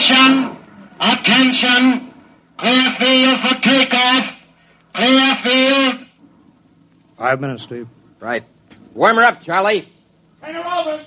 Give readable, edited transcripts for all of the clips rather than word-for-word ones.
Attention! Attention! Clear field for takeoff! Clear field! 5 minutes, Steve. Right. Warm her up, Charlie. Turn her over!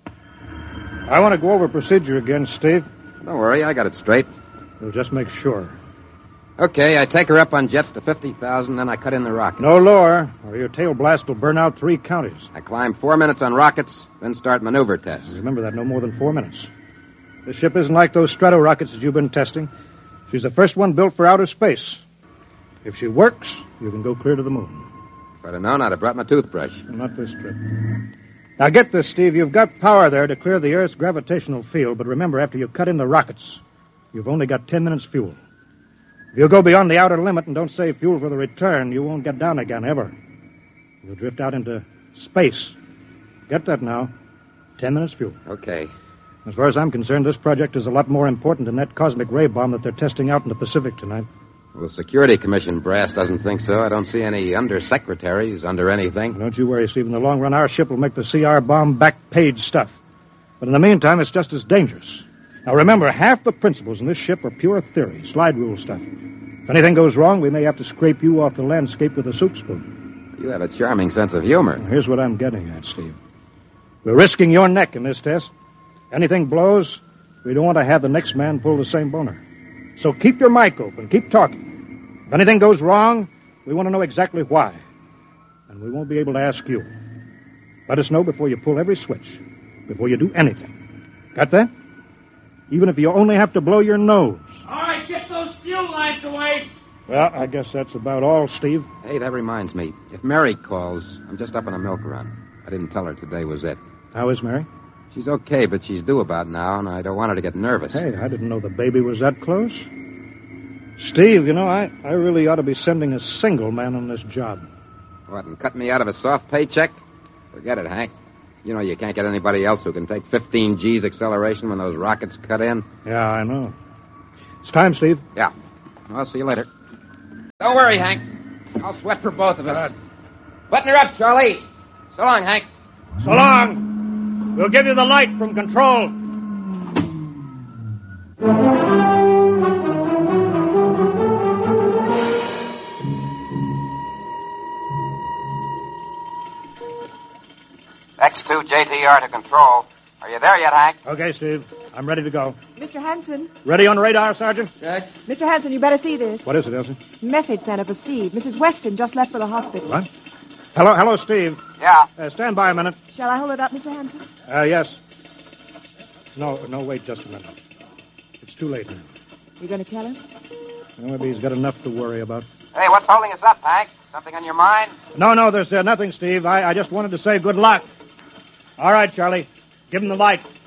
I want to go over procedure again, Steve. Don't worry, I got it straight. We'll just make sure. Okay, I take her up on jets to 50,000, then I cut in the rockets. No lower, or your tail blast will burn out 3 counties. I climb 4 minutes on rockets, then start maneuver tests. Remember that, no more than 4 minutes. This ship isn't like those Strato rockets that you've been testing. She's the first one built for outer space. If she works, you can go clear to the moon. If I'd have known, I'd have brought my toothbrush. Not this trip. Now get this, Steve. You've got power there to clear the Earth's gravitational field, but remember, after you cut in the rockets, you've only got 10 minutes fuel. If you go beyond the outer limit and don't save fuel for the return, you won't get down again, ever. You'll drift out into space. Get that now. 10 minutes fuel. Okay. As far as I'm concerned, this project is a lot more important than that cosmic ray bomb that they're testing out in the Pacific tonight. Well, the Security Commission brass doesn't think so. I don't see any undersecretaries under anything. Don't you worry, Steve. In the long run, our ship will make the CR bomb back-page stuff. But in the meantime, it's just as dangerous. Now, remember, half the principles in this ship are pure theory, slide rule stuff. If anything goes wrong, we may have to scrape you off the landscape with a soup spoon. You have a charming sense of humor. Now, here's what I'm getting at, Steve. We're risking your neck in this test. Anything blows, we don't want to have the next man pull the same boner. So keep your mic open. Keep talking. If anything goes wrong, we want to know exactly why. And we won't be able to ask you. Let us know before you pull every switch. Before you do anything. Got that? Even if you only have to blow your nose. All right, get those fuel lines away. Well, I guess that's about all, Steve. Hey, that reminds me. If Mary calls, I'm just up on a milk run. I didn't tell her today was it. How is Mary? She's okay, but she's due about now, and I don't want her to get nervous. Hey, I didn't know the baby was that close. Steve, you know, I really ought to be sending a single man on this job. What, and cut me out of a soft paycheck? Forget it, Hank. You know you can't get anybody else who can take 15 G's acceleration when those rockets cut in. Yeah, I know. It's time, Steve. Yeah. I'll see you later. Don't worry, Hank. I'll sweat for both of us. Button her up, Charlie. So long, Hank. So long. We'll give you the light from control. X2 JTR to control. Are you there yet, Hank? Okay, Steve. I'm ready to go. Mr. Hanson. Ready on radar, Sergeant? Check. Mr. Hanson, you better see this. What is it, Elsie? Message sent up for Steve. Mrs. Weston just left for the hospital. What? Hello, Steve. Yeah. Stand by a minute. Shall I hold it up, Mr. Hanson? Yes. No, wait just a minute. It's too late now. You going to tell him? Well, maybe he's got enough to worry about. Hey, what's holding us up, Hank? Something on your mind? No, there's nothing, Steve. I just wanted to say good luck. All right, Charlie. Give him the light.